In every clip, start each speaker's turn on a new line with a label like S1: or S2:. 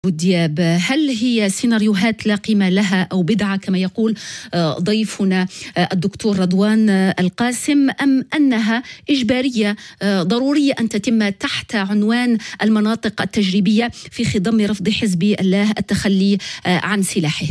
S1: دياب، هل هي سيناريوهات لا قيمة لها أو بدعة كما يقول ضيفنا الدكتور رضوان القاسم، أم أنها إجبارية ضرورية أن تتم تحت عنوان المناطق التجريبية في خضم رفض حزب الله التخلي عن سلاحه؟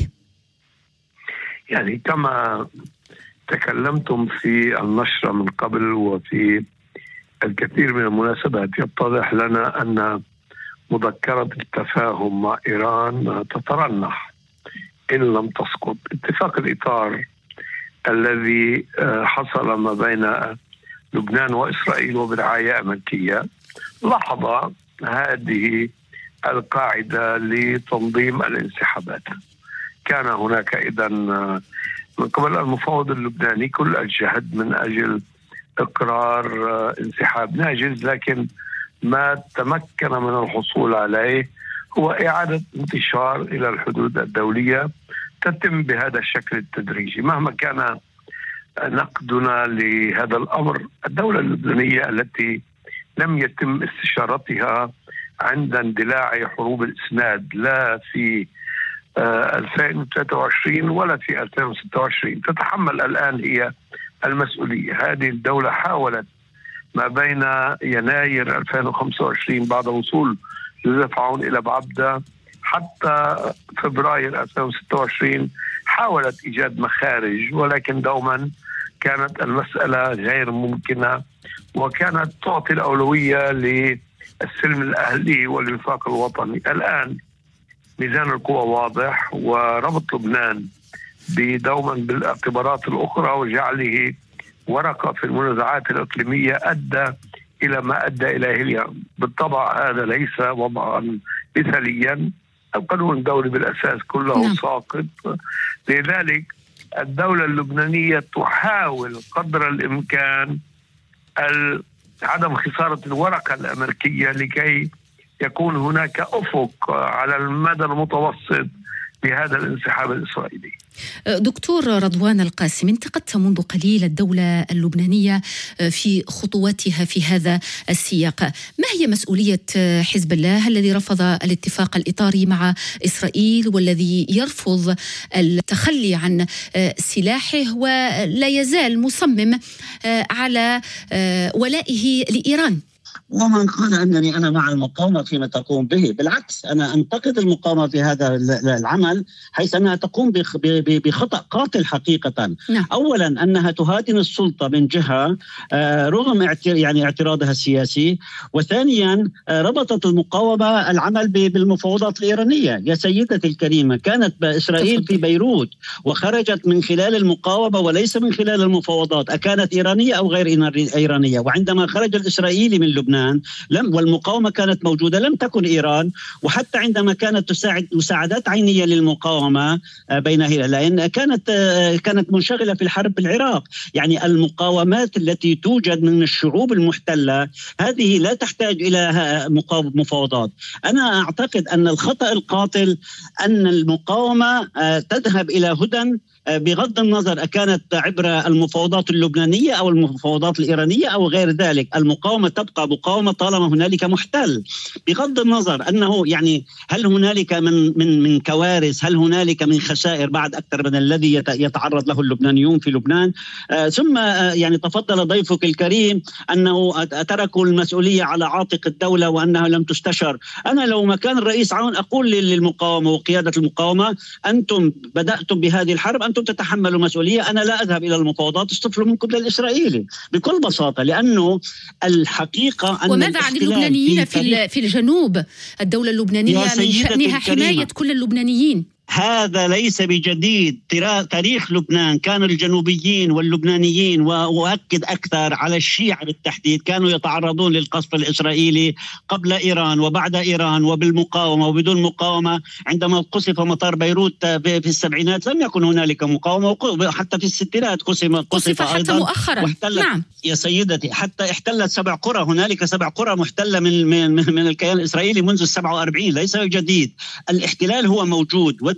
S2: يعني كما تكلمتم في النشرة من قبل وفي الكثير من المناسبات، يتضح لنا أن مذكرة التفاهم مع إيران تترنح إن لم تسقط. اتفاق الإطار الذي حصل ما بين لبنان وإسرائيل وبرعاية أمريكية لاحظ هذه القاعدة لتنظيم الانسحابات. كان هناك إذن من قبل المفاوض اللبناني كل الجهد من أجل إقرار انسحاب ناجز، لكن ما تمكن من الحصول عليه هو إعادة انتشار إلى الحدود الدولية تتم بهذا الشكل التدريجي. مهما كان نقدنا لهذا الأمر، الدولة اللبنانية التي لم يتم استشارتها عند اندلاع حروب الإسناد لا في 2023 ولا في 2026 تتحمل الآن هي المسؤولية. هذه الدولة حاولت ما بين يناير 2025 بعد وصول جوزيف عون إلى بعبدة حتى فبراير 2026 حاولت إيجاد مخارج، ولكن دوما كانت المسألة غير ممكنة، وكانت تعطي الأولوية للسلم الأهلي والوفاق الوطني. الآن ميزان القوى واضح، وربط لبنان دوما بالاعتبارات الأخرى وجعله ورقة في المنازعات الإقليمية أدى إلى ما أدى إليه اليوم. بالطبع هذا ليس وضعا مثاليا، القانون الدولي بالأساس كله ساقط. لذلك الدولة اللبنانية تحاول قدر الإمكان عدم خسارة الورقة الأمريكية لكي يكون هناك أفق على المدى المتوسط لهذا الانسحاب الإسرائيلي.
S1: دكتور رضوان القاسم، انتقدت منذ قليل الدولة اللبنانية في خطواتها في هذا السياق، ما هي مسؤولية حزب الله الذي رفض الاتفاق الإطاري مع إسرائيل والذي يرفض التخلي عن سلاحه ولا يزال مصمم على ولائه لإيران؟
S3: ومن قال أنني أنا مع المقاومة فيما تقوم به، بالعكس أنا أنتقد المقاومة في هذا العمل حيث أنها تقوم بخطأ قاتل حقيقة. أولا أنها تهادن السلطة من جهة رغم اعتراضها السياسي، وثانيا ربطت المقاومة العمل بالمفاوضات الإيرانية. يا سيدتي الكريمة، كانت إسرائيل في بيروت وخرجت من خلال المقاومة وليس من خلال المفاوضات، أكانت إيرانية أو غير إيرانية. وعندما خرج الإسرائيلي من لبنان والمقاومة كانت موجودة لم تكن إيران، وحتى عندما كانت تساعد مساعدات عينية للمقاومة بينها، لأن كانت منشغلة في الحرب بالعراق. يعني المقاومات التي توجد من الشعوب المحتلة هذه لا تحتاج إلى مفاوضات. أنا أعتقد أن الخطأ القاتل أن المقاومة تذهب إلى هدى بغض النظر أكانت عبر المفاوضات اللبنانية أو المفاوضات الإيرانية أو غير ذلك. المقاومة تبقى مقاومة طالما هنالك محتل، بغض النظر أنه يعني هل هنالك من كوارث، هل هنالك من خسائر بعد أكثر من الذي يتعرض له اللبنانيون في لبنان. ثم يعني تفضل ضيفك الكريم أنه تركوا المسؤولية على عاتق الدولة وأنها لم تستشر. أنا لو مكان الرئيس عون أقول للمقاومة وقيادة المقاومة أنتم بدأتم بهذه الحرب، أنتم تتحملوا مسؤولية، أنا لا أذهب إلى المفاوضات، استفلوا من قبل الإسرائيلي بكل بساطة. لأنه الحقيقة أن
S1: وماذا عن اللبنانيين في الجنوب؟ الدولة اللبنانية من شأنها حماية كل اللبنانيين.
S3: هذا ليس بجديد. تاريخ لبنان كان الجنوبيين واللبنانيين، وأؤكد أكثر على الشيعة بالتحديد، كانوا يتعرضون للقصف الإسرائيلي قبل إيران وبعد إيران وبالمقاومة وبدون مقاومة. عندما قصف مطار بيروت في السبعينات لم يكن هنالك مقاومة، حتى في الستينات قصف
S1: حتى
S3: أيضا
S1: مؤخرا. نعم
S3: يا سيدتي، حتى احتلت 7 قرى. هنالك 7 قرى محتلة من الكيان الإسرائيلي منذ 47، ليس جديد. الاحتلال هو موجود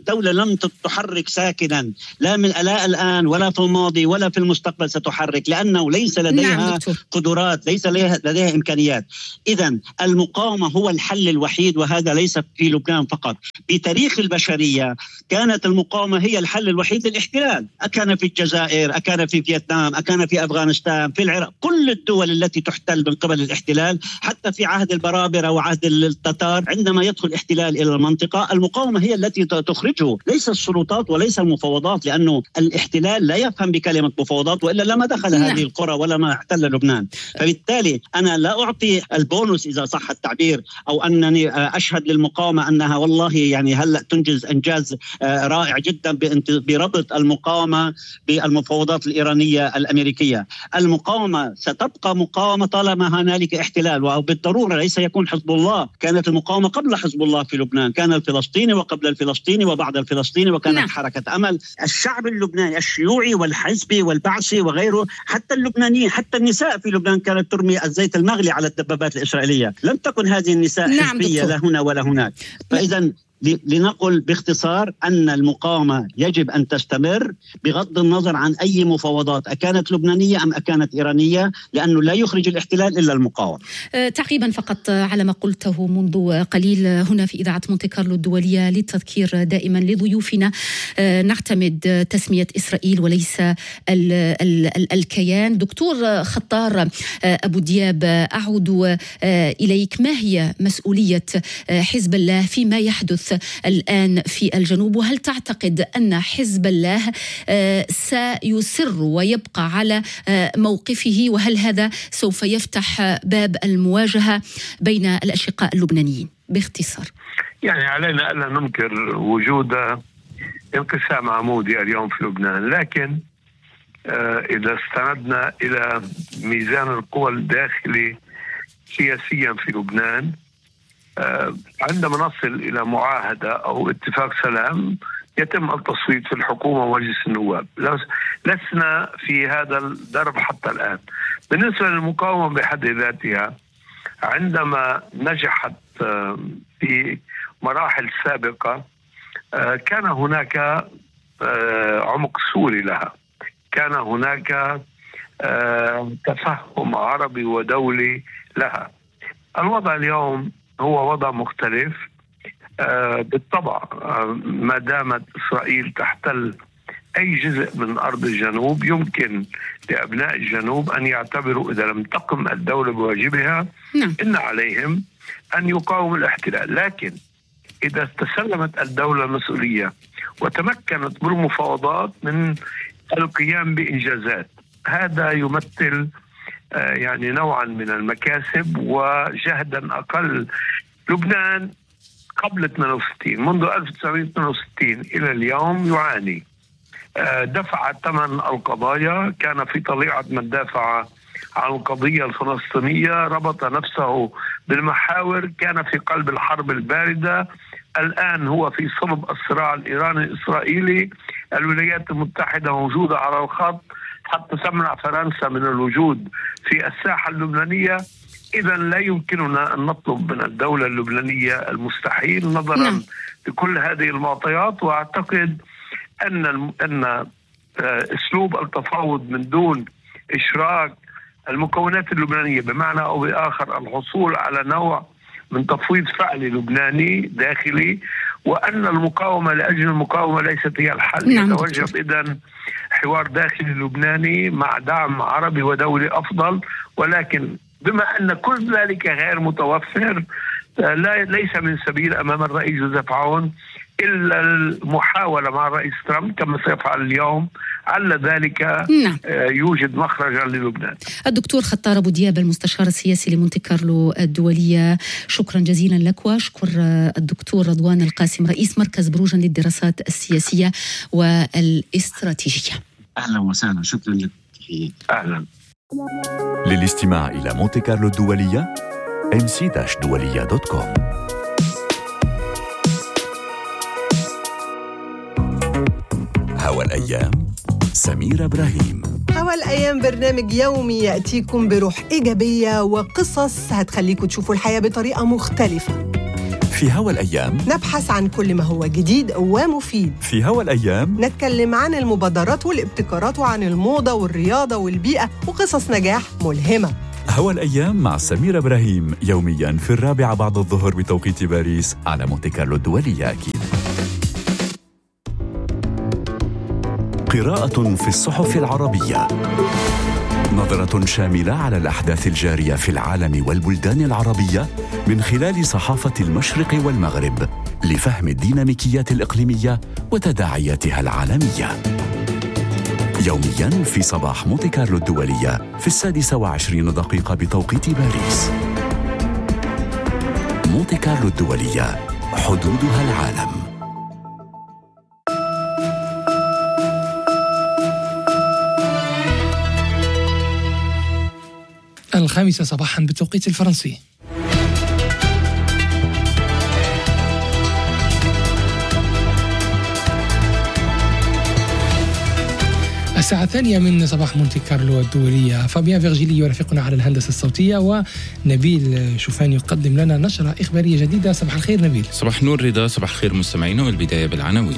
S3: الدولة لم تحرك ساكنا، لا الآن ولا في الماضي ولا في المستقبل ستحرك، لأنه ليس لديها قدرات، ليس لديها إمكانيات. إذن المقاومة هو الحل الوحيد، وهذا ليس في لبنان فقط. بتاريخ البشرية كانت المقاومة هي الحل الوحيد للاحتلال، أكان في الجزائر، أكان في فيتنام، أكان في أفغانستان، في العراق، كل الدول التي تحتل من قبل الاحتلال، حتى في عهد البرابرة وعهد التتار عندما يدخل احتلال إلى المنطقة المقاومة هي التي تخرجه، ليس السلطات وليس المفاوضات، لأنه الاحتلال لا يفهم بكلمة مفاوضات، وإلا لما دخل هذه القرى ولا ما احتل لبنان. فبالتالي أنا لا أعطي البونus إذا صح التعبير، أو أنني أشهد للمقاومة أنها والله يعني هلأ تنجز إنجاز رائع جدا بربط المقاومة بالمفاوضات الإيرانية الأمريكية. المقاومة ستبقى مقاومة طالما هنالك احتلال، وبالضرورة ليس يكون حزب الله. كانت المقاومة قبل حزب الله في لبنان، كان الفلسطيني وقبل الفلسطيني وبعد الفلسطيني، وكانت حركة أمل. الشعب اللبناني الشيوعي والحزبي والبعثي وغيره، حتى اللبنانيين، حتى النساء في لبنان كانت ترمي الزيت المغلي على الدبابات الإسرائيلية. لم تكن هذه النساء حزبية لا هنا ولا هناك. فإذا لنقل باختصار أن المقاومة يجب أن تستمر بغض النظر عن أي مفاوضات، أكانت لبنانية أم أكانت إيرانية، لأنه لا يخرج الاحتلال إلا المقاومة.
S1: تعقيبا فقط على ما قلته منذ قليل هنا في إذاعة مونتي كارلو الدولية، للتذكير دائما لضيوفنا، نعتمد تسمية إسرائيل وليس الكيان. دكتور خطار أبو دياب، أعود إليك. ما هي مسؤولية حزب الله فيما يحدث الآن في الجنوب؟ وهل تعتقد أن حزب الله سيصر ويبقى على موقفه؟ وهل هذا سوف يفتح باب المواجهة بين الأشقاء اللبنانيين؟ باختصار.
S2: يعني علينا ألا ننكر وجود انقسام عمودي اليوم في لبنان، لكن إذا استندنا إلى ميزان القوى الداخلي سياسيا في لبنان، عندما نصل إلى معاهدة أو اتفاق سلام يتم التصويت في الحكومة ومجلس النواب. لسنا في هذا الدرب حتى الآن. بالنسبة للمقاومة بحد ذاتها، عندما نجحت في مراحل سابقة كان هناك عمق سوري لها، كان هناك تفهم عربي ودولي لها. الوضع اليوم هو وضع مختلف بالطبع. ما دامت إسرائيل تحتل أي جزء من أرض الجنوب، يمكن لأبناء الجنوب أن يعتبروا إذا لم تقم الدولة بواجبها إن عليهم أن يقاوموا الاحتلال. لكن إذا تسلمت الدولة المسؤولية وتمكنت بالمفاوضات من القيام بإنجازات، هذا يمثل يعني نوعا من المكاسب وجهدا أقل. لبنان قبل 68 منذ 1962 إلى اليوم يعاني، دفع ثمن القضايا، كان في طليعة من دافع عن القضية الفلسطينية، ربط نفسه بالمحاور، كان في قلب الحرب الباردة، الآن هو في صلب الصراع الإيراني الإسرائيلي. الولايات المتحدة موجودة على الخط حتى تمنع فرنسا من الوجود في الساحة اللبنانية. إذا لا يمكننا أن نطلب من الدولة اللبنانية المستحيل نظرا لكل هذه المعطيات. وأعتقد أن أسلوب التفاوض من دون إشراك المكونات اللبنانية بمعنى أو بآخر الحصول على نوع من تفويض فعلي لبناني داخلي، وأن المقاومة لأجل المقاومة ليست هي الحل. يتوجب إذن حوار داخلي لبناني مع دعم عربي ودولي أفضل، ولكن بما أن كل ذلك غير متوفر ليس من سبيل أمام الرئيس جوزيف عون إلا المحاولة مع الرئيس ترامب كما سيفعل اليوم، على ذلك يوجد مخرجا للبنان.
S1: الدكتور خطار أبو دياب، المستشار السياسي لمونتي كارلو الدولية، شكرا جزيلا لك. وأشكر الدكتور رضوان القاسم، رئيس مركز بروجن للدراسات السياسية والاستراتيجية.
S3: أهلا وسهلا، شكرا لك.
S2: أهلا.
S4: للاستماع إلى مونتي كارلو الدولية mc-dualiya.com. هوا الأيام، سميرة إبراهيم.
S5: هوا الأيام برنامج يومي يأتيكم بروح إيجابية وقصص هتخليكم تشوفوا الحياة بطريقة مختلفة.
S4: في هوا الأيام
S5: نبحث عن كل ما هو جديد ومفيد.
S4: في هوا الأيام
S5: نتكلم عن المبادرات والابتكارات وعن الموضة والرياضة والبيئة وقصص نجاح ملهمة.
S4: هوا الأيام مع سمير إبراهيم يومياً في 4 بعد الظهر بتوقيت باريس على مونتي كارلو الدولية. أكيد قراءة في الصحف العربية، نظرة شاملة على الأحداث الجارية في العالم والبلدان العربية من خلال صحافة المشرق والمغرب لفهم الديناميكيات الإقليمية وتداعياتها العالمية. يومياً في صباح مونتي كارلو الدولية في 26 بتوقيت باريس. مونتي كارلو الدولية، حدودها العالم.
S6: 5 صباحا بالتوقيت الفرنسي. الساعة 2 من صباح مونتي كارلو الدولية. فابيان فيرجيلي يرافقنا على الهندسة الصوتية، ونبيل شوفان يقدم لنا نشرة إخبارية جديدة. صباح الخير نبيل.
S7: صباح نور رضا، صباح الخير مستمعينا، والبداية بالعناوين.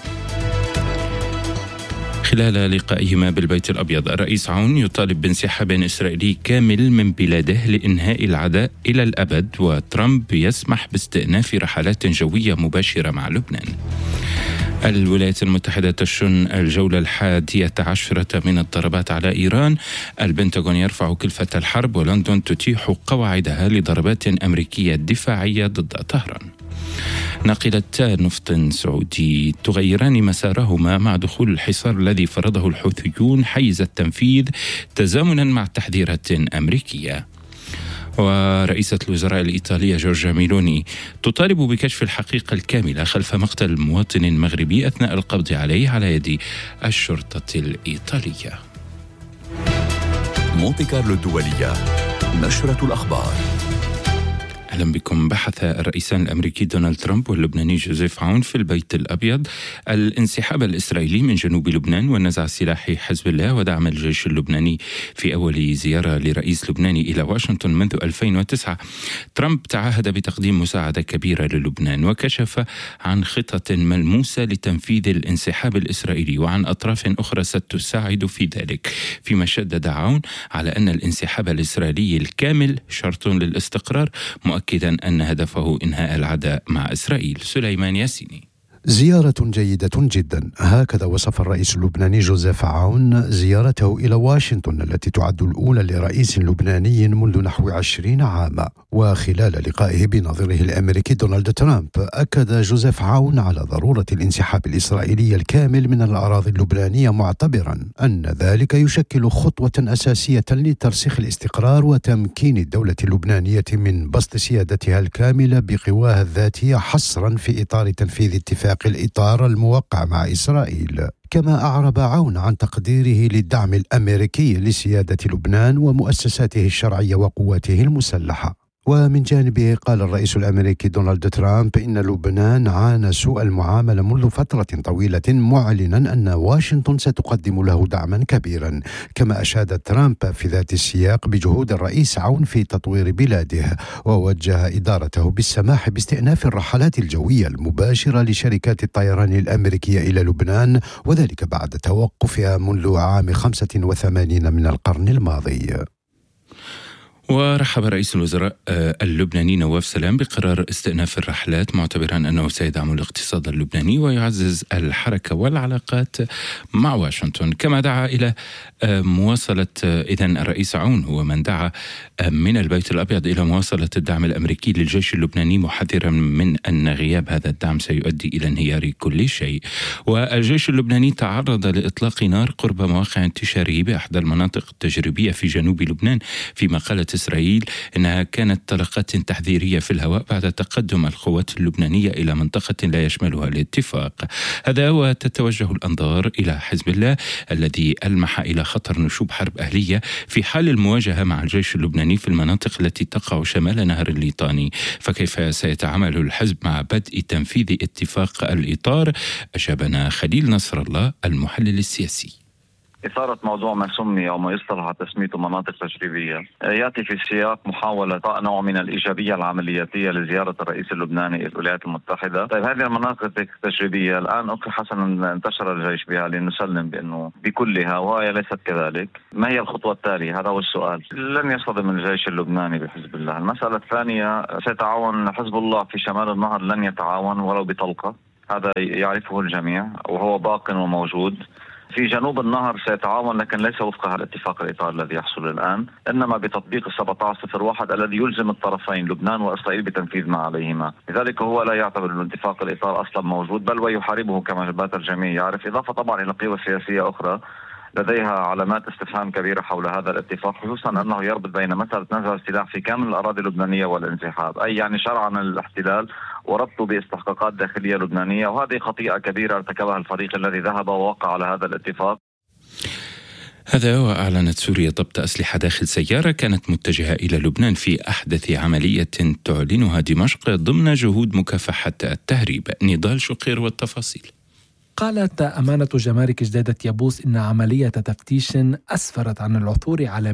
S7: خلال لقائهما بالبيت الأبيض، الرئيس عون يطالب بانسحاب إسرائيلي كامل من بلاده لإنهاء العداء إلى الأبد، وترامب يسمح باستئناف رحلات جوية مباشرة مع لبنان. الولايات المتحدة تشن الجولة 11 من الضربات على إيران. البنتاغون يرفع كلفة الحرب، ولندن تتيح قواعدها لضربات أمريكية دفاعية ضد طهران. ناقلتا نفط سعودي تغيران مسارهما مع دخول الحصار الذي فرضه الحوثيون حيز التنفيذ تزامنا مع تحذيرات أمريكية. ورئيسة الوزراء الإيطالية جورجيا ميلوني تطالب بكشف الحقيقة الكاملة خلف مقتل المواطن المغربي أثناء القبض عليه على يد الشرطة الإيطالية.
S4: مونتي كارلو الدولية، نشرة الأخبار.
S7: أهلا بكم. بحث الرئيسان الأمريكي دونالد ترامب واللبناني جوزيف عون في البيت الأبيض الانسحاب الإسرائيلي من جنوب لبنان والنزع السلاحي حزب الله ودعم الجيش اللبناني في أول زيارة لرئيس لبناني إلى واشنطن منذ 2009. ترامب تعهد بتقديم مساعدة كبيرة للبنان، وكشف عن خطط ملموسة لتنفيذ الانسحاب الإسرائيلي وعن أطراف أخرى ستساعد في ذلك، فيما شدد عون على أن الانسحاب الإسرائيلي الكامل شرط للاستقرار، مؤكدا أن هدفه إنهاء العداء مع إسرائيل. سليمان ياسيني.
S8: زيارة جيدة جدا، هكذا وصف الرئيس اللبناني جوزيف عون زيارته إلى واشنطن التي تعد الأولى لرئيس لبناني منذ نحو 20 عاما. وخلال لقائه بنظيره الأمريكي دونالد ترامب، أكد جوزيف عون على ضرورة الانسحاب الإسرائيلي الكامل من الأراضي اللبنانية، معتبرا أن ذلك يشكل خطوة أساسية لترسيخ الاستقرار وتمكين الدولة اللبنانية من بسط سيادتها الكاملة بقواها الذاتية، حصرا في إطار تنفيذ اتفاق الإطار الموقع مع إسرائيل. كما أعرب عون عن تقديره للدعم الأمريكي لسيادة لبنان ومؤسساته الشرعية وقواته المسلحة. ومن جانبه قال الرئيس الأمريكي دونالد ترامب إن لبنان عانى سوء المعاملة منذ فترة طويلة، معلنا أن واشنطن ستقدم له دعما كبيرا. كما أشاد ترامب في ذات السياق بجهود الرئيس عون في تطوير بلاده، ووجه إدارته بالسماح باستئناف الرحلات الجوية المباشرة لشركات الطيران الأمريكية إلى لبنان، وذلك بعد توقفها منذ عام 85 من القرن الماضي.
S7: ورحب رئيس الوزراء اللبناني نواف سلام بقرار استئناف الرحلات، معتبرا أنه سيدعم الاقتصاد اللبناني ويعزز الحركة والعلاقات مع واشنطن. كما دعا إلى مواصلة، إذن الرئيس عون هو من دعا من البيت الأبيض إلى مواصلة الدعم الأمريكي للجيش اللبناني، محذرا من أن غياب هذا الدعم سيؤدي إلى انهيار كل شيء. والجيش اللبناني تعرض لإطلاق نار قرب مواقع انتشاره بأحدى المناطق التجريبية في جنوب لبنان، فيما قالت إسرائيل إنها كانت طلقات تحذيرية في الهواء بعد تقدم القوات اللبنانية إلى منطقة لا يشملها الاتفاق. هذا وتتوجه الأنظار إلى حزب الله الذي ألمح إلى خطر نشوب حرب أهلية في حال المواجهة مع الجيش اللبناني في المناطق التي تقع شمال نهر الليطاني. فكيف سيتعامل الحزب مع بدء تنفيذ اتفاق الإطار؟ أجابنا خليل نصر الله المحلل السياسي.
S9: إثارة موضوع ما سمي أو ما يصطلح تسميته مناطق تجريبية يأتي في سياق محاولة نوع من الإيجابية العملياتية لزيارة الرئيس اللبناني إلى الولايات المتحدة. طيب هذه المناطق التجريبية الآن حسنا انتشر الجيش بها لنسلم بأنه بكلها، وهي ليست كذلك. ما هي الخطوة التالية؟ هذا هو السؤال. لن يصطدم الجيش اللبناني بحزب الله. المسألة الثانية، سيتعاون حزب الله في شمال النهر، لن يتعاون ولو بطلقة، هذا يعرفه الجميع وهو باق وموجود. في جنوب النهر سيتعاون لكن ليس وفق الاتفاق الإطار الذي يحصل الآن، إنما بتطبيق 1701 الذي يلزم الطرفين لبنان وإسرائيل بتنفيذ ما عليهما. لذلك هو لا يعتبر الاتفاق الإطار أصلا موجود، بل ويحاربه كما بات الجميع يعرف، إضافة طبعا إلى قوى سياسية أخرى لديها علامات استفهام كبيرة حول هذا الاتفاق، خصوصا أنه يربط بين مسألة نزع السلاح في كامل الأراضي اللبنانية والانسحاب، أي يعني شرعا الاحتلال وربطه باستحقاقات داخلية لبنانية، وهذه خطيئة كبيرة ارتكبها الفريق الذي ذهب ووقع على هذا الاتفاق.
S7: هذا وأعلنت سوريا ضبط أسلحة داخل سيارة كانت متجهة إلى لبنان في أحدث عملية تعلنها دمشق ضمن جهود مكافحة التهريب. نضال شقير والتفاصيل.
S10: قالت أمانة جمارك جديدة يابوس إن عملية تفتيش أسفرت عن العثور على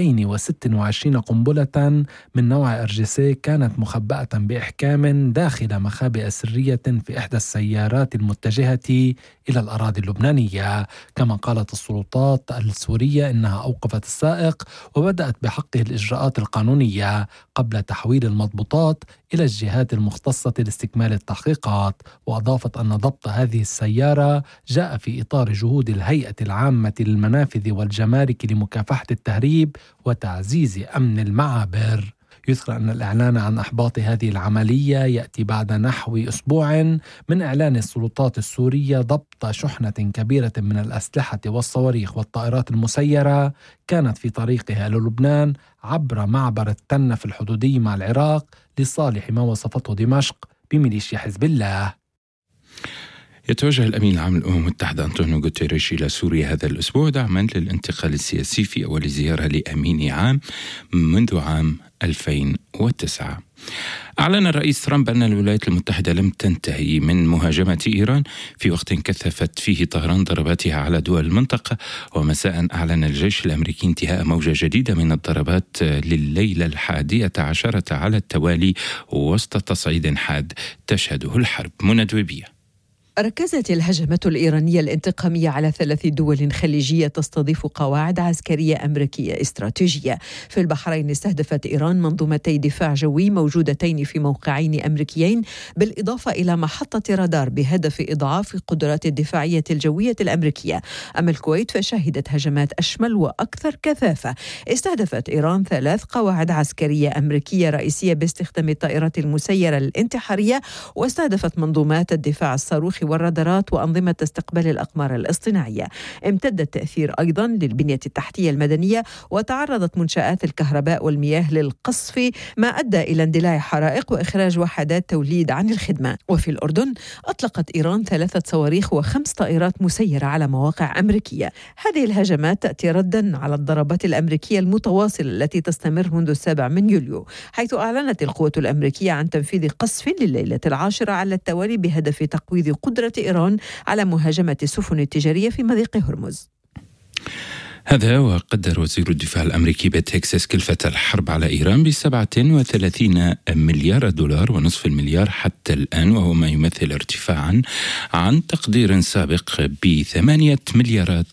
S10: 226 قنبلة من نوع RGC كانت مخبأة بإحكام داخل مخابئ سرية في إحدى السيارات المتجهة إلى الأراضي اللبنانية. كما قالت السلطات السورية إنها أوقفت السائق وبدأت بحقه الإجراءات القانونية قبل تحويل المضبوطات إلى الجهات المختصة لاستكمال التحقيقات. وأضافت أن ضبط هذه السيارة جاء في إطار جهود الهيئة العامة للمنافذ والجمارك لمكافحة التهريب وتعزيز أمن المعابر. يذكر أن الإعلان عن إحباط هذه العملية يأتي بعد نحو أسبوع من إعلان السلطات السورية ضبط شحنة كبيرة من الأسلحة والصواريخ والطائرات المسيرة كانت في طريقها للبنان عبر معبر التنف الحدودي مع العراق لصالح ما وصفته دمشق بميليشيا حزب الله.
S7: يتوجه الأمين العام للأمم المتحدة أنطونيو غوتيريش إلى سوريا هذا الأسبوع دعما للانتقال السياسي في أول زيارة لأمين عام منذ عام 2009. أعلن الرئيس ترامب أن الولايات المتحدة لم تنتهي من مهاجمة إيران في وقت كثفت فيه طهران ضرباتها على دول المنطقة. ومساء أعلن الجيش الأمريكي انتهاء موجة جديدة من الضربات لليلة 11 على التوالي وسط تصعيد حاد تشهده الحرب. منى دويبية.
S11: ركزت الهجمات الإيرانية الانتقامية على 3 دول خليجية تستضيف قواعد عسكرية أمريكية استراتيجية. في البحرين استهدفت إيران منظومتي دفاع جوي موجودتين في موقعين أمريكيين بالإضافة إلى محطة رادار بهدف إضعاف قدرات الدفاعية الجوية الأمريكية. أما الكويت فشهدت هجمات أشمل وأكثر كثافة. استهدفت إيران 3 قواعد عسكرية أمريكية رئيسية باستخدام الطائرات المسيرة الانتحارية، واستهدفت منظومات الدفاع الصاروخي والرادارات وأنظمة استقبال الأقمار الاصطناعية. امتد التأثير أيضا للبنية التحتية المدنية، وتعرضت منشآت الكهرباء والمياه للقصف ما أدى إلى اندلاع حرائق وإخراج وحدات توليد عن الخدمة. وفي الأردن أطلقت إيران 3 صواريخ و5 طائرات مسيرة على مواقع أمريكية. هذه الهجمات تأتي ردا على الضربات الأمريكية المتواصلة التي تستمر منذ 7 من يوليو، حيث أعلنت القوات الأمريكية عن تنفيذ قصف لليلة 10 على التوالي بهدف تقويض قدرة إيران على مهاجمة السفن التجارية في مضيق هرمز.
S7: هذا وقدر وزير الدفاع الأمريكي بتكساس كلفة الحرب على إيران ب$37 مليار ونصف المليار حتى الآن، وهو ما يمثل ارتفاعا عن تقدير سابق ب$8 مليارات.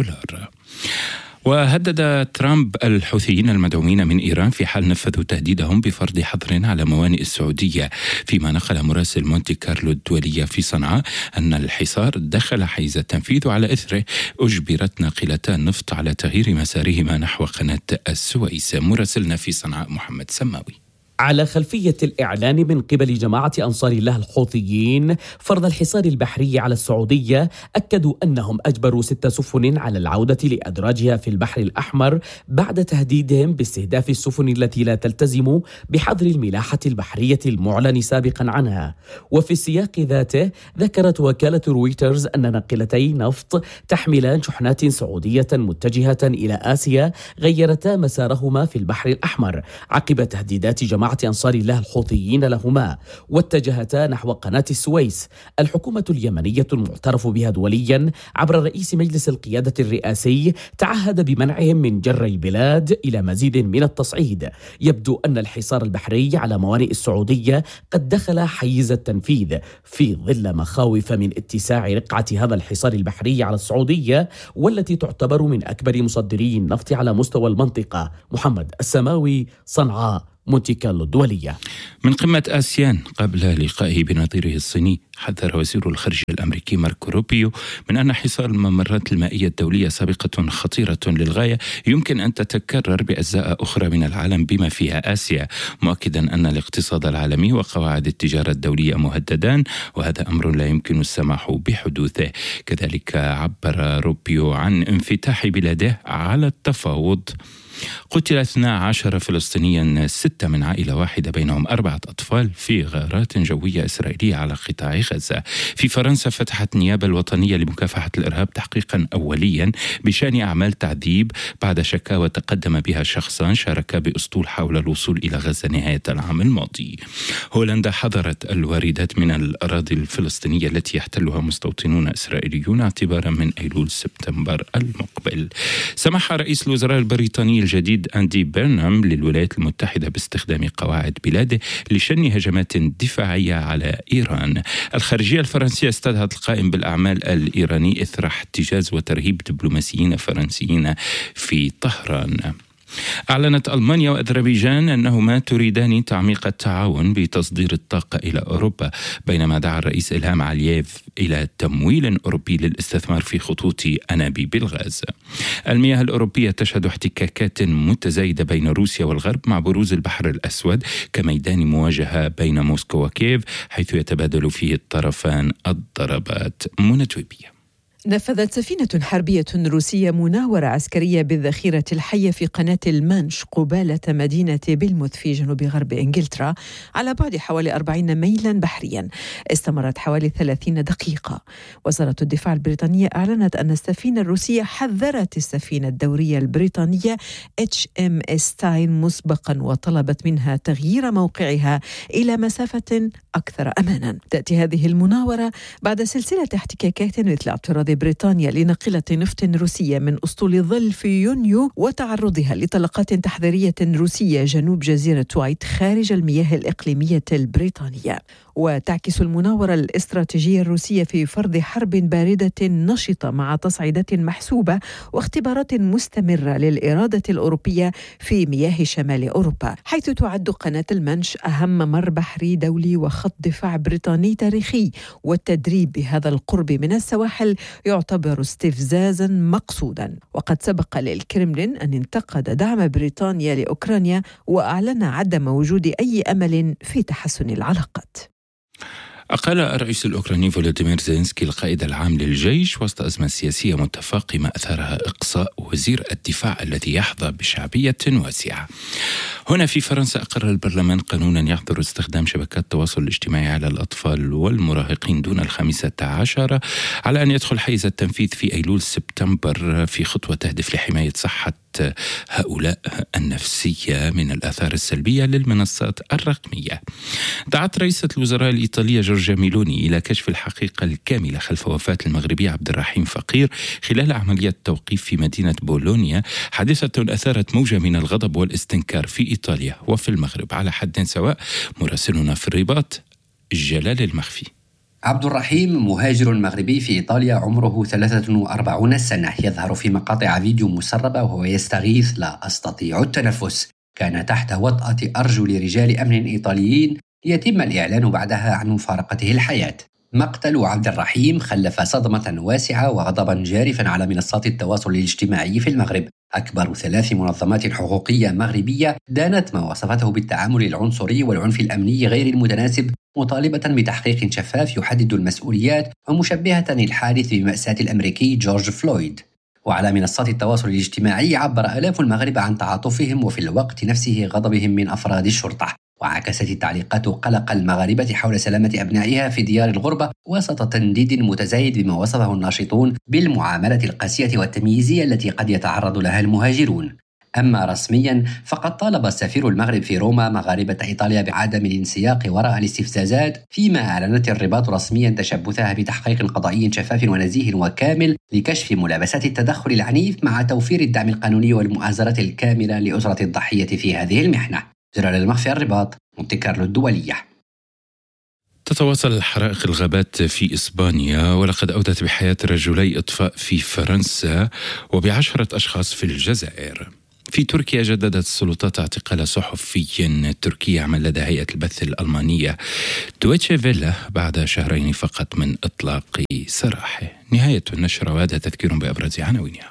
S7: وهدد ترامب الحوثيين المدعومين من إيران في حال نفذوا تهديدهم بفرض حظر على موانئ السعودية، فيما نقل مراسل مونتي كارلو الدولية في صنعاء أن الحصار دخل حيز التنفيذ، وعلى إثره أجبرت ناقلتا النفط على تغيير مسارهما نحو قناة السويس. مراسلنا في صنعاء محمد سماوي.
S12: على خلفية الإعلان من قبل جماعة أنصار الله الحوثيين فرض الحصار البحري على السعودية، أكدوا أنهم أجبروا 6 سفن على العودة لأدراجها في البحر الأحمر بعد تهديدهم باستهداف السفن التي لا تلتزم بحظر الملاحة البحرية المعلن سابقا عنها. وفي السياق ذاته ذكرت وكالة رويترز أن ناقلتي نفط تحملان شحنات سعودية متجهة إلى آسيا غيرتا مسارهما في البحر الأحمر عقب تهديدات جماعة جماعة أنصار الله الحوثيين لهما، واتجهتا نحو قناة السويس. الحكومة اليمنية المعترف بها دوليا عبر رئيس مجلس القيادة الرئاسي تعهد بمنعهم من جر البلاد إلى مزيد من التصعيد. يبدو أن الحصار البحري على موانئ السعودية قد دخل حيز التنفيذ في ظل مخاوف من اتساع رقعة هذا الحصار البحري على السعودية، والتي تعتبر من أكبر مصدري النفط على مستوى المنطقة. محمد السماوي، صنعاء، مونتي كارلو الدولية.
S7: من قمة آسيان قبل لقائه بنظيره الصيني، حذر وزير الخارجية الأمريكي ماركو روبيو من أن حصار الممرات المائية الدولية سابقة خطيرة للغاية يمكن أن تتكرر بأجزاء أخرى من العالم بما فيها آسيا، مؤكدا أن الاقتصاد العالمي وقواعد التجارة الدولية مهددان، وهذا أمر لا يمكن السماح بحدوثه. كذلك عبر روبيو عن انفتاح بلاده على التفاوض. قتل 12 فلسطينيا، 6 من عائلة واحدة بينهم 4 أطفال في غارات جوية إسرائيلية على قطاع غزة. في فرنسا فتحت النيابة الوطنية لمكافحة الإرهاب تحقيقا أوليا بشأن أعمال تعذيب بعد شكاوى تقدم بها شخصان شاركا بأسطول حول الوصول إلى غزة نهاية العام الماضي. هولندا حظرت الواردات من الأراضي الفلسطينية التي يحتلها مستوطنون إسرائيليون اعتبارا من أيلول سبتمبر المقبل. سمح رئيس الوزراء البريطاني الجديد أندي بيرنام للولايات المتحدة باستخدام قواعد بلاده لشن هجمات دفاعية على إيران. الخارجية الفرنسية استدعت القائم بالأعمال الإيراني إثر احتجاز وترهيب دبلوماسيين فرنسيين في طهران. أعلنت ألمانيا وأذربيجان أنهما تريدان تعميق التعاون بتصدير الطاقة إلى أوروبا، بينما دعا الرئيس إلهام علييف إلى تمويل أوروبي للاستثمار في خطوط أنابيب الغاز. المياه الأوروبية تشهد احتكاكات متزايدة بين روسيا والغرب مع بروز البحر الأسود كميدان مواجهة بين موسكو وكييف، حيث يتبادل فيه الطرفان الضربات. منتوبية.
S11: نفذت سفينة حربية روسية مناورة عسكرية بالذخيرة الحية في قناة المانش قبالة مدينة بيلموث في جنوب غرب إنجلترا على بعد حوالي 40 ميلا بحريا. استمرت حوالي 30 دقيقة. وزارة الدفاع البريطانية أعلنت أن السفينة الروسية حذرت السفينة الدورية البريطانية HMS تاين مسبقا وطلبت منها تغيير موقعها إلى مسافة أكثر أمانا. تأتي هذه المناورة بعد سلسلة احتكاكات مثل اعتراض بريطانيا لناقلة نفط روسية من أسطول ظل في يونيو وتعرضها لطلقات تحذيرية روسية جنوب جزيرة وايت خارج المياه الإقليمية البريطانية. وتعكس المناورة الاستراتيجية الروسية في فرض حرب باردة نشطة مع تصعيدات محسوبة واختبارات مستمرة للإرادة الأوروبية في مياه شمال أوروبا، حيث تعد قناة المانش أهم ممر بحري دولي وخط دفاع بريطاني تاريخي. والتدريب بهذا القرب من السواحل يعتبر استفزازا مقصودا. وقد سبق للكرملين أن انتقد دعم بريطانيا لأوكرانيا وأعلن عدم وجود أي أمل في تحسن العلاقات.
S7: أقال الرئيس الأوكراني فولوديمير زيلينسكي القائد العام للجيش وسط أزمة سياسية متفاقمة أثارها إقصاء وزير الدفاع الذي يحظى بشعبية واسعة. هنا في فرنسا أقر البرلمان قانونا يحظر استخدام شبكات التواصل الاجتماعي على الأطفال والمراهقين دون 15 على أن يدخل حيز التنفيذ في أيلول سبتمبر، في خطوة تهدف لحماية صحة هؤلاء النفسية من الآثار السلبية للمنصات الرقمية. دعت رئيسة الوزراء الإيطالية جورجيا ميلوني إلى كشف الحقيقة الكاملة خلف وفاة المغربي عبد الرحيم فقير خلال عملية توقيف في مدينة بولونيا، حادثة أثارت موجة من الغضب والاستنكار في إيطاليا وفي المغرب على حد سواء. مراسلنا في الرباط جلال المخفي.
S13: عبد الرحيم مهاجر مغربي في إيطاليا عمره 43 سنة، يظهر في مقاطع فيديو مسربة وهو يستغيث: لا أستطيع التنفس. كان تحت وطأة أرجل رجال أمن إيطاليين ليتم الإعلان بعدها عن مفارقته الحياة. مقتل عبد الرحيم خلف صدمة واسعة وغضبا جارفا على منصات التواصل الاجتماعي في المغرب. أكبر 3 منظمات حقوقية مغربية دانت ما وصفته بالتعامل العنصري والعنف الأمني غير المتناسب، مطالبة بتحقيق شفاف يحدد المسؤوليات، ومشبهة الحادث بمأساة الأمريكي جورج فلويد. وعلى منصات التواصل الاجتماعي عبر آلاف المغاربة عن تعاطفهم وفي الوقت نفسه غضبهم من أفراد الشرطة. وعكست التعليقات قلق المغاربة حول سلامة أبنائها في ديار الغربة وسط تنديد متزايد بما وصفه الناشطون بالمعاملة القاسية والتمييزية التي قد يتعرض لها المهاجرون. أما رسميا فقد طالب سفير المغرب في روما مغاربة إيطاليا بعدم الانسياق وراء الاستفزازات، فيما أعلنت الرباط رسميا تشبثها بتحقيق قضائي شفاف ونزيه وكامل لكشف ملابسات التدخل العنيف مع توفير الدعم القانوني والمؤازرة الكاملة لأسرة الضحية في هذه المحنة. جلال المخفي، الرباط، مونتي كارلو الدولية.
S7: تتواصل حرائق الغابات في إسبانيا، ولقد أودت بحياة رجلي إطفاء في فرنسا وب10 أشخاص في الجزائر. في تركيا جددت السلطات اعتقال صحفي تركي يعمل لدى هيئة البث الألمانية دويتشه فيلا بعد 2 شهرين فقط من إطلاق سراحه. نهاية النشرة، وهذا تذكير بأبرز عناوينها.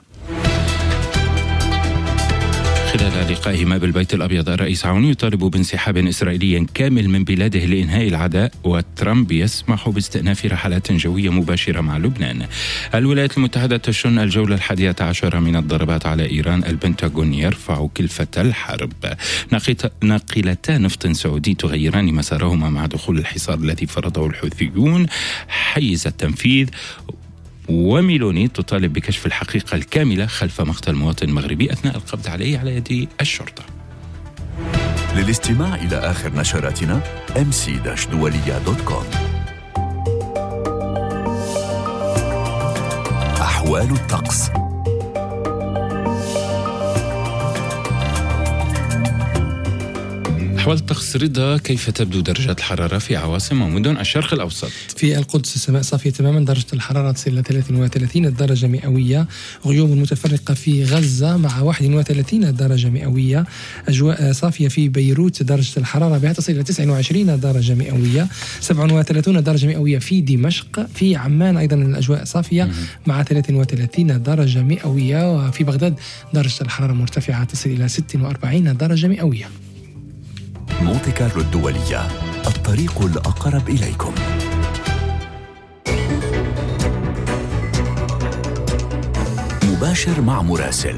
S7: خلال لقائه ما بالبيت الأبيض، الرئيس عون يطالب بانسحاب إسرائيلي كامل من بلاده لإنهاء العداء، وترامب يسمح باستئناف رحلات جوية مباشرة مع لبنان. الولايات المتحدة تشن الجولة 11 من الضربات على إيران، البنتاغون يرفع كلفة الحرب. ناقلتا نفط سعودي تغيران مسارهما مع دخول الحصار الذي فرضه الحوثيون حيز التنفيذ. وميلوني تطالب بكشف الحقيقة الكاملة خلف مقتل مواطن مغربي أثناء القبض عليه على يد الشرطة.
S4: للاستماع إلى آخر نشراتنا mc-dualiya.com. أحوال الطقس.
S7: أحوال الطقس، رضا، كيف تبدو درجات الحرارة في عواصم ومدن الشرق الأوسط؟
S6: في القدس السماء صافية تماما، درجة الحرارة تصل إلى 33 درجة مئوية. غيوم متفرقة في غزة مع 31 درجة مئوية. أجواء صافية في بيروت، درجة الحرارة بها تصل إلى 29 درجة مئوية. 37 درجة مئوية في دمشق. في عمان أيضا الأجواء صافية مع 33 درجة مئوية. وفي بغداد درجة الحرارة مرتفعة تصل إلى 46 درجة مئوية.
S4: مونتي كارلو الدولية، الطريق الأقرب إليكم. مباشر مع مراسل.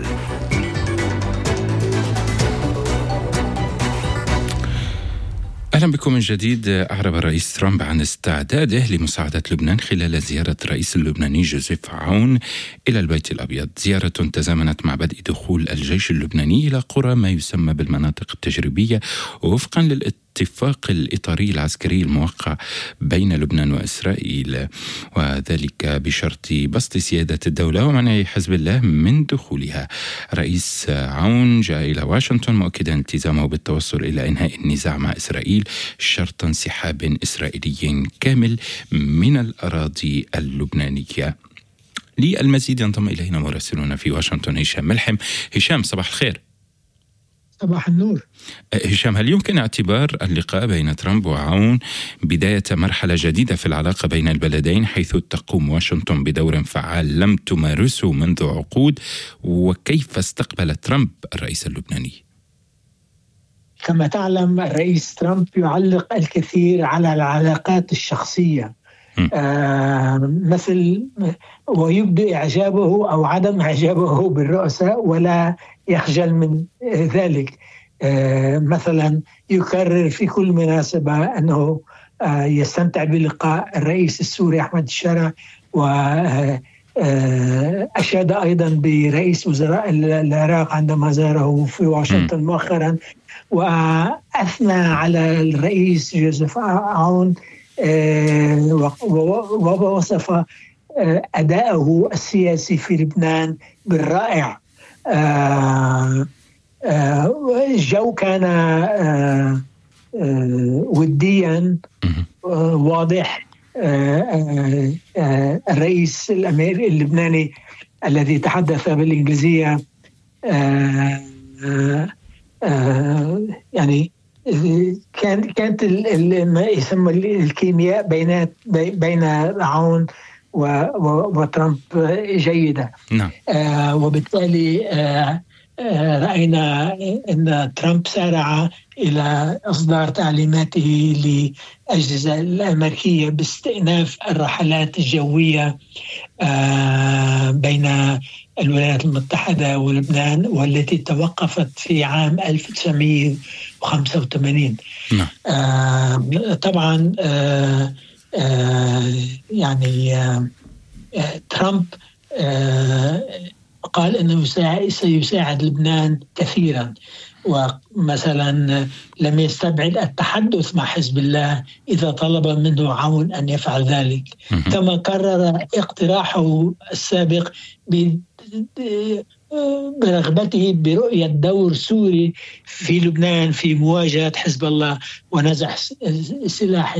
S7: أهلا بكم من جديد. أعرب الرئيس ترامب عن استعداده لمساعدة لبنان خلال زيارة الرئيس اللبناني جوزيف عون إلى البيت الأبيض، زيارة تزامنت مع بدء دخول الجيش اللبناني إلى قرى ما يسمى بالمناطق التجريبية وفقا للاتفاق الإطاري العسكري الموقع بين لبنان وإسرائيل، وذلك بشرط بسط سيادة الدولة ومنع حزب الله من دخولها. رئيس عون جاء إلى واشنطن مؤكدا التزامه بالتوصل إلى إنهاء النزاع مع إسرائيل شرط انسحاب إسرائيلي كامل من الأراضي اللبنانية. للمزيد ينضم إلينا مراسلنا في واشنطن هشام ملحم. هشام، صباح الخير.
S14: صباح النور.
S7: هشام، هل يمكن اعتبار اللقاء بين ترامب وعون بداية مرحلة جديدة في العلاقة بين البلدين، حيث تقوم واشنطن بدور فعال لم تمارسه منذ عقود؟ وكيف استقبل ترامب الرئيس اللبناني؟
S14: كما تعلم الرئيس ترامب يعلق الكثير على العلاقات الشخصية، مثل ويبدو إعجابه أو عدم إعجابه بالرؤساء ولا يخجل من ذلك. مثلا يكرر في كل مناسبة أنه يستمتع بلقاء الرئيس السوري أحمد الشرع، وأشاد أيضا برئيس وزراء العراق عندما زاره في واشنطن مؤخرا، وأثنى على الرئيس جوزيف عون ووصف أداءه السياسي في لبنان بالرائع. الجو كان وديا واضح. الرئيس اللبناني الذي تحدث بالإنجليزية يعني كانت ما يسمى الكيمياء بين عون وترامب جيدة.
S7: نعم.
S14: وبالتالي رأينا أن ترامب سارع إلى إصدار تعليماته للأجهزة الأمريكية باستئناف الرحلات الجوية بين الولايات المتحدة ولبنان، والتي توقفت في عام 1985.
S7: نعم.
S14: طبعا يعني ترامب قال أنه سيساعد لبنان كثيرا، ومثلا لم يستبعد التحدث مع حزب الله إذا طلب منه عون أن يفعل ذلك، كما كرر اقتراحه السابق برغبته برؤية دور سوري في لبنان في مواجهة حزب الله ونزع سلاحه.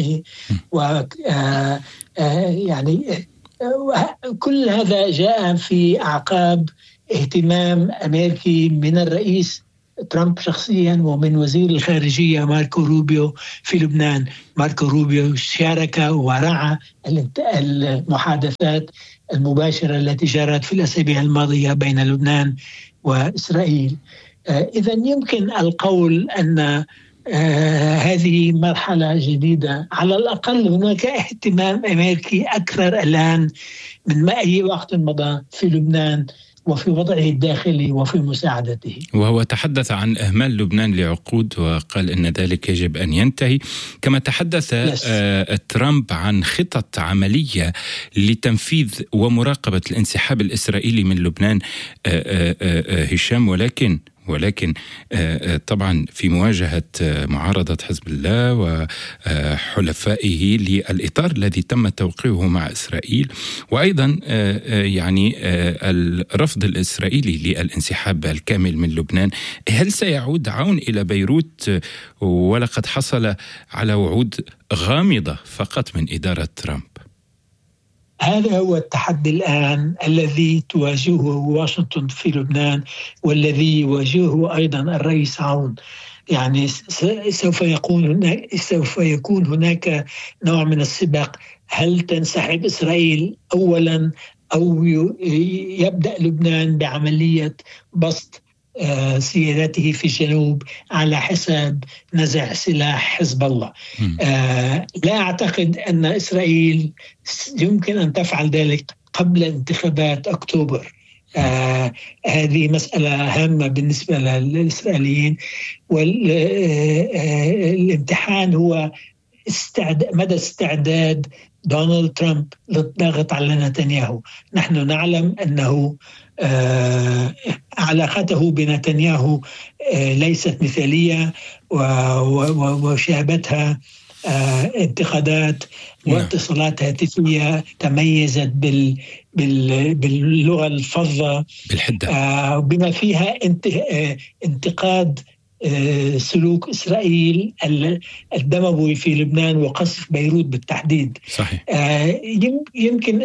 S14: يعني كل هذا جاء في أعقاب اهتمام أمريكي من الرئيس ترامب شخصيا ومن وزير الخارجية ماركو روبيو في لبنان. ماركو روبيو شارك ورعى المحادثات المباشرة التي جرت في الأسابيع الماضية بين لبنان وإسرائيل. إذا يمكن القول أن هذه مرحلة جديدة، على الأقل هناك اهتمام أمريكي أكثر الآن من أي وقت مضى في لبنان وفي وضعه الداخلي وفي مساعدته.
S7: وهو تحدث عن إهمال لبنان لعقود وقال إن ذلك يجب أن ينتهي، كما تحدث ترامب عن خطط عملية لتنفيذ ومراقبة الانسحاب الإسرائيلي من لبنان هشام، ولكن طبعا في مواجهة معارضة حزب الله وحلفائه للإطار الذي تم توقيعه مع إسرائيل، وأيضا يعني الرفض الإسرائيلي للانسحاب الكامل من لبنان. هل سيعود عون إلى بيروت؟ ولقد حصل على وعود غامضة فقط من إدارة ترامب.
S14: هذا هو التحدي الآن الذي تواجهه واشنطن في لبنان والذي يواجهه أيضا الرئيس عون. يعني سوف يكون هناك نوع من السباق، هل تنسحب إسرائيل أولا أو يبدأ لبنان بعملية بسط سيادته في الجنوب على حساب نزع سلاح حزب الله. لا أعتقد أن إسرائيل يمكن أن تفعل ذلك قبل انتخابات أكتوبر. هذه مسألة هامة بالنسبة للإسرائيليين، والامتحان هو مدى استعداد دونالد ترامب للضغط على نتنياهو. نحن نعلم أنه علاقته بنتنياهو ليست مثالية وشابتها انتقادات واتصالات هاتفية تميزت باللغة الفظة
S7: بالحدة،
S14: بما فيها انتقاد سلوك إسرائيل الدموي في لبنان وقصف بيروت بالتحديد.
S7: صحيح.
S14: يمكن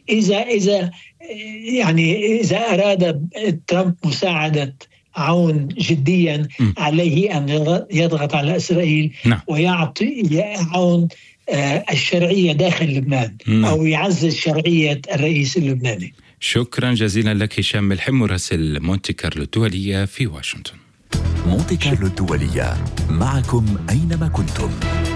S14: إذا أراد ترامب مساعدة عون جديا عليه أن يضغط على إسرائيل ويعطي عون الشرعية داخل لبنان أو يعزز شرعية الرئيس اللبناني.
S7: شكرا جزيلا لك هشام ملحم، مراسل مونتي كارلو الدولية في واشنطن.
S4: مونتي كارلو الدولية، معكم أينما كنتم.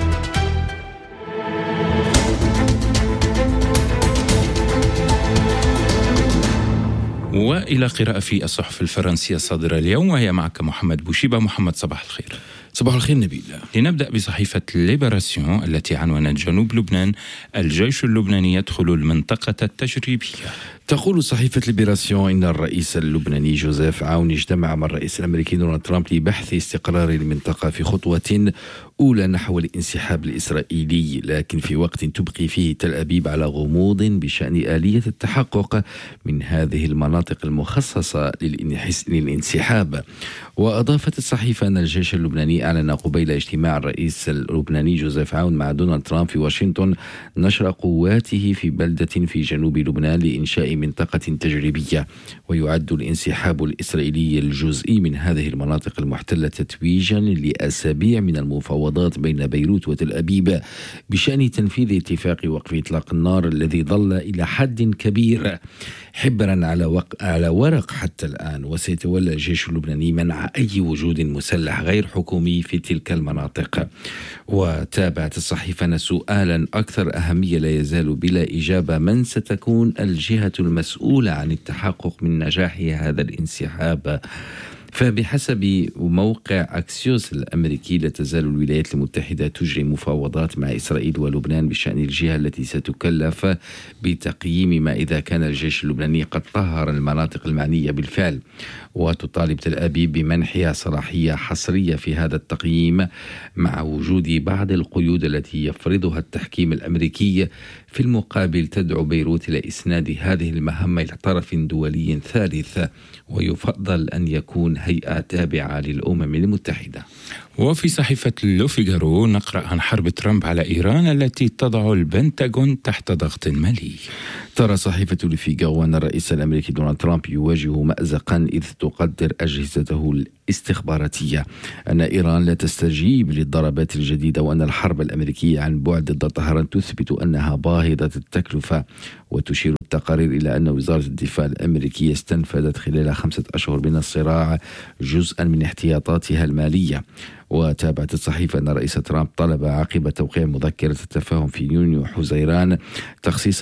S7: وإلى قراءة في الصحف الفرنسية الصادرة اليوم، وهي معك محمد بوشيبة. محمد، صباح الخير.
S15: صباح الخير نبيل.
S7: لنبدأ بصحيفة ليبراسيون التي عنونت جنوب لبنان: الجيش اللبناني يدخل المنطقة التجريبية.
S15: تقول صحيفة ليبراسيون إن الرئيس اللبناني جوزيف عون اجتمع مع الرئيس الأمريكي دونالد ترامب لبحث استقرار المنطقة في خطوة أولى نحو الانسحاب الإسرائيلي، لكن في وقت تبقي فيه تل أبيب على غموض بشأن آلية التحقق من هذه المناطق المخصصة للانسحاب. وأضافت الصحيفة أن الجيش اللبناني أعلن قبيل اجتماع الرئيس اللبناني جوزيف عون مع دونالد ترامب في واشنطن نشر قواته في بلدة في جنوب لبنان لإنشاء منطقة تجريبية، ويعد الانسحاب الإسرائيلي الجزئي من هذه المناطق المحتلة تتويجا لأسابيع من المفاوضات بين بيروت وتل أبيب بشأن تنفيذ اتفاق وقف إطلاق النار الذي ظل إلى حد كبير حبرا على ورق حتى الآن. وسيتولى الجيش اللبناني منع أي وجود مسلح غير حكومي في تلك المناطق. وتابعت الصحيفة أن سؤالا أكثر أهمية لا يزال بلا إجابة: من ستكون الجهة المسؤولة عن التحقق من نجاح هذا الانسحاب؟ فبحسب موقع أكسيوس الأمريكي لا تزال الولايات المتحدة تجري مفاوضات مع إسرائيل ولبنان بشأن الجهة التي ستكلف بتقييم ما إذا كان الجيش اللبناني قد طهر المناطق المعنية بالفعل، وتطالب تل أبيب بمنحها صلاحية حصرية في هذا التقييم مع وجود بعض القيود التي يفرضها التحكيم الأمريكي. في المقابل تدعو بيروت إلى إسناد هذه المهمة إلى طرف دولي ثالث، ويفضل أن يكون هيئة تابعة للأمم المتحدة.
S7: وفي صحيفة لو فيغارو نقرأ عن حرب ترامب على إيران التي تضع البنتاغون تحت ضغط مالي.
S15: ترى صحيفة لو فيغارو أن الرئيس الأمريكي دونالد ترامب يواجه مأزقا إذ تقدر أجهزته الاستخباراتية أن إيران لا تستجيب للضربات الجديدة، وأن الحرب الأمريكية عن بعد ضد طهران تثبت أنها باهظة التكلفة. وتشير التقارير إلى أن وزارة الدفاع الأمريكية استنفذت خلال 5 أشهر من الصراع جزءا من احتياطاتها المالية. وتابعت الصحيفة أن رئيس ترامب طلب عقب توقيع مذكرة التفاهم في يونيو حزيران تخصيص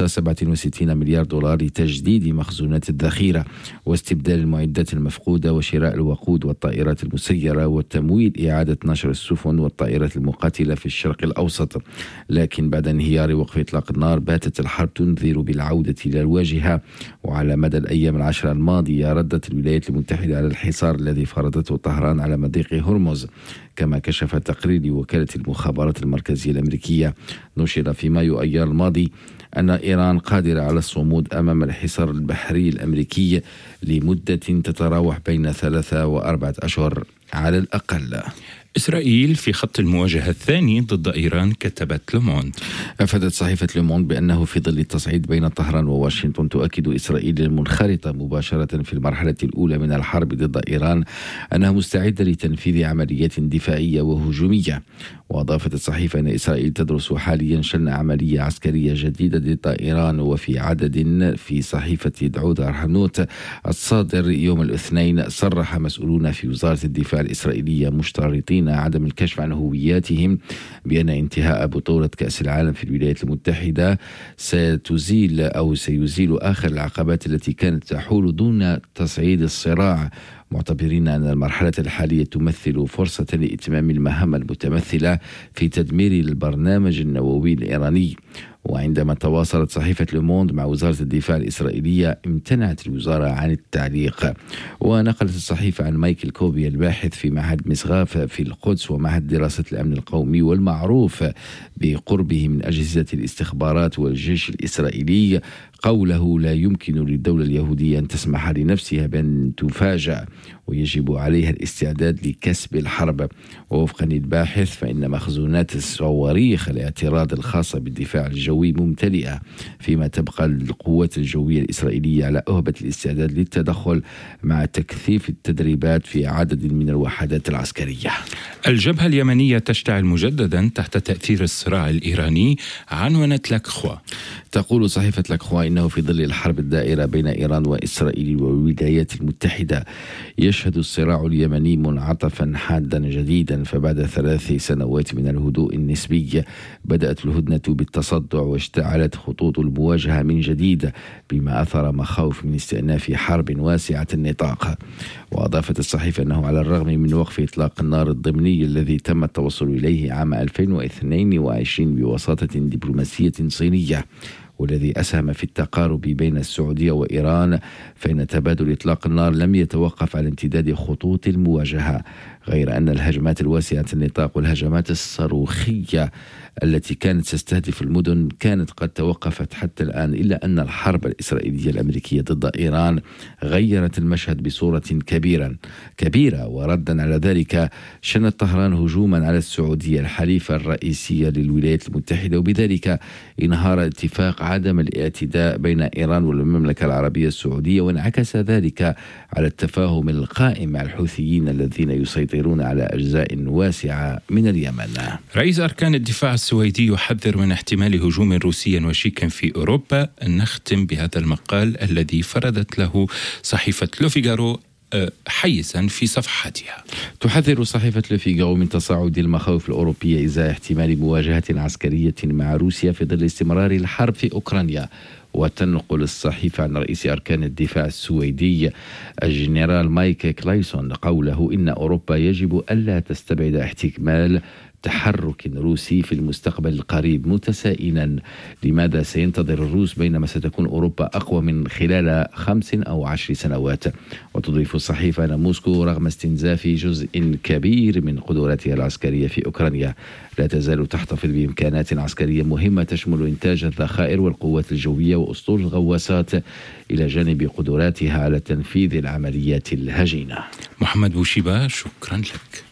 S15: 67 مليار دولار لتجديد مخزونات الذخيرة واستبدال المعدات المفقودة وشراء الوقود والطائرات المسيرة وتمويل إعادة نشر السفن والطائرات المقاتلة في الشرق الأوسط. لكن بعد انهيار وقف إطلاق النار باتت الحرب تنذر بالعودة إلى الواجهة. وعلى مدى الأيام 10 الماضية ردت الولايات المتحدة على الحصار الذي فرضته طهران على مضيق هرمز، كما كشف تقرير لوكالة المخابرات المركزية الأمريكية نشر في مايو أيار الماضي أن إيران قادرة على الصمود أمام الحصار البحري الأمريكي لمدة تتراوح بين 3 و4 أشهر على الأقل.
S7: إسرائيل في خط المواجهة الثاني ضد إيران، كتبت لوموند.
S15: أفادت صحيفة لوموند بأنه في ظل التصعيد بين طهران وواشنطن تؤكد إسرائيل المنخرطة مباشرة في المرحلة الأولى من الحرب ضد إيران أنها مستعدة لتنفيذ عمليات دفاعية وهجومية. وأضافت الصحيفة أن إسرائيل تدرس حاليا شن عملية عسكرية جديدة ضد إيران. وفي عدد في صحيفة دعود أرحنوت الصادر يوم الاثنين صرح مسؤولون في وزارة الدفاع الإسرائيلية مشترطين عدم الكشف عن هوياتهم بأن انتهاء بطولة كأس العالم في الولايات المتحدة سيزيل آخر العقبات التي كانت تحول دون تصعيد الصراع، معتبرين أن المرحلة الحالية تمثل فرصة لإتمام المهمة المتمثلة في تدمير البرنامج النووي الإيراني. وعندما تواصلت صحيفة لوموند مع وزارة الدفاع الإسرائيلية امتنعت الوزارة عن التعليق. ونقلت الصحيفة عن مايكل كوبي الباحث في معهد مسغاف في القدس ومعهد دراسة الأمن القومي والمعروف بقربه من أجهزة الاستخبارات والجيش الإسرائيلي قوله لا يمكن للدولة اليهودية أن تسمح لنفسها بأن تفاجأ ويجب عليها الاستعداد لكسب الحرب. ووفقا للباحث فإن مخزونات الصواريخ الاعتراض الخاصة بالدفاع الجوي ممتلئة، فيما تبقى القوات الجوية الإسرائيلية على أهبة الاستعداد للتدخل مع تكثيف التدريبات في عدد من الوحدات العسكرية.
S7: الجبهة اليمنية تشتعل مجددا تحت تأثير الصراع الإيراني، عنونت لاكخوا.
S15: تقول صحيفة لاكخوا إنه في ظل الحرب الدائرة بين إيران وإسرائيل والولايات المتحدة يشهد الصراع اليمني منعطفا حادا جديدا. فبعد 3 سنوات من الهدوء النسبي بدأت الهدنة بالتصدع واشتعلت خطوط المواجهة من جديد، بما أثر مخاوف من استئناف حرب واسعة النطاق. وأضافت الصحيفة أنه على الرغم من وقف إطلاق النار الضمني الذي تم التوصل إليه عام 2022 بوساطة دبلوماسية صينية والذي أسهم في التقارب بين السعودية وإيران، فإن تبادل إطلاق النار لم يتوقف على امتداد خطوط المواجهة، غير أن الهجمات الواسعة النطاق والهجمات الصاروخية التي كانت تستهدف المدن كانت قد توقفت حتى الآن، إلا أن الحرب الإسرائيلية الأمريكية ضد إيران غيرت المشهد بصورة كبيرة. وردا على ذلك شنت طهران هجوما على السعودية الحليفة الرئيسية للولايات المتحدة، وبذلك انهار اتفاق عدم الاعتداء بين إيران والمملكة العربية السعودية، وانعكس ذلك على التفاهم القائم مع الحوثيين الذين يسيطرون على أجزاء واسعة من اليمن.
S7: رئيس أركان الدفاع السويدي يحذر من احتمال هجوم روسي وشيك في أوروبا. نختم بهذا المقال الذي فردت له صحيفة لو فيغارو حيزا في صفحتها.
S15: تحذر صحيفة لو فيغارو من تصاعد المخاوف الأوروبية إزاء احتمال مواجهة عسكرية مع روسيا في ظل استمرار الحرب في أوكرانيا. وتنقل الصحيفة عن رئيس أركان الدفاع السويدي الجنرال مايك كلايسون قوله إن أوروبا يجب ألا تستبعد احتمال تحرك روسي في المستقبل القريب، متسائلا لماذا سينتظر الروس بينما ستكون أوروبا أقوى من خلال 5 أو 10 سنوات. وتضيف الصحيفة أن موسكو رغم استنزاف جزء كبير من قدراتها العسكرية في أوكرانيا لا تزال تحتفظ بإمكانات عسكرية مهمة تشمل إنتاج الذخائر والقوات الجوية وأسطول الغواصات إلى جانب قدراتها على تنفيذ العمليات الهجينة.
S7: محمد بوشيبة، شكرا لك.